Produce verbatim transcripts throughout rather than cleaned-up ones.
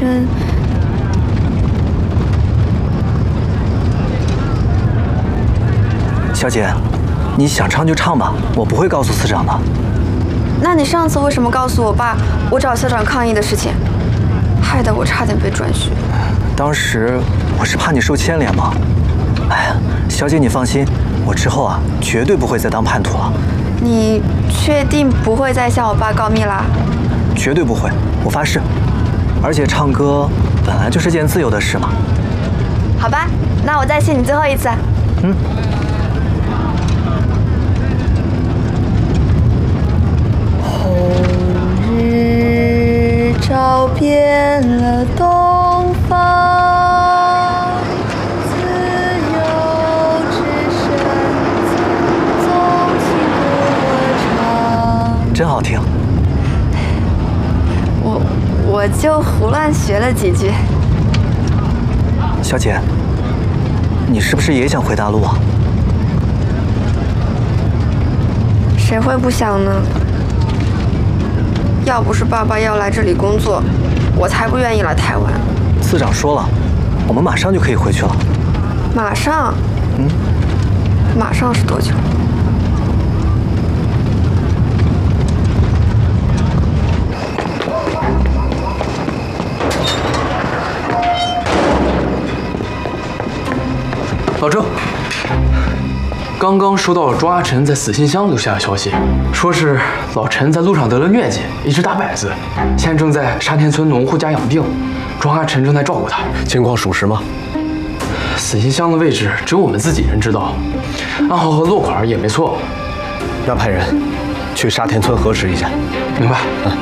生。 小姐，你想唱就唱吧，我不会告诉司长的。 那你上次为什么告诉我爸我找校长抗议的事情，害得我差点被转学？ 当时我是怕你受牵连嘛。哎呀，小姐你放心，我之后啊绝对不会再当叛徒了。 你确定不会再向我爸告密啦？ 绝对不会，我发誓。而且唱歌本来就是件自由的事嘛。 好吧，那我再信你最后一次。 嗯。 红日照遍了东方，自由之声纵情歌唱。 真好听。 我我就胡乱学了几句。 小姐，你是不是也想回大陆啊？ 谁会不想呢？要不是爸爸要来这里工作，我才不愿意来台湾。 司长说了，我们马上就可以回去了。 马上？ 嗯。 马上是多久？ 老郑，刚刚收到了庄阿晨在死信箱留下的消息，说是老陈在路上得了疟疾，一直打摆子，现在正在沙田村农户家养病，庄阿晨正在照顾他。 情况属实吗？ 死信箱的位置只有我们自己人知道，暗号和落款也没错。 让派人去沙田村核实一下。 明白。 嗯。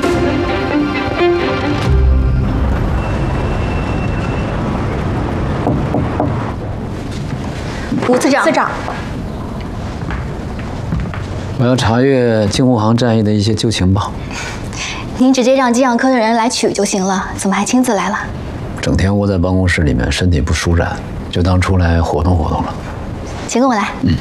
吴次长，次长， 我要查阅京沪杭战役的一些旧情报。 您直接让机养科的人来取就行了，怎么还亲自来了？ 整天窝在办公室里面，身体不舒展，就当出来活动活动了。 请跟我来。 嗯。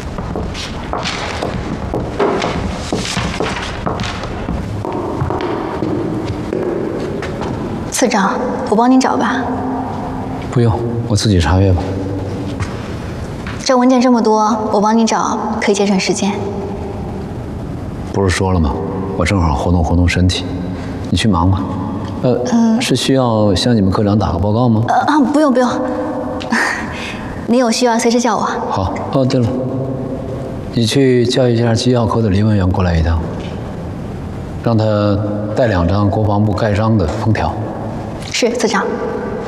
次长，我帮您找吧。 不用，我自己查阅吧。 这文件这么多，我帮你找，可以节省时间。 不是说了吗？我正好活动活动身体，你去忙吧。呃，嗯、是需要向你们科长打个报告吗？ 呃啊，不用不用，你有需要随时叫我。 好。哦，对了，你去叫一下机要科的林文员过来一趟，让他带两张国防部盖章的封条。 是，次长。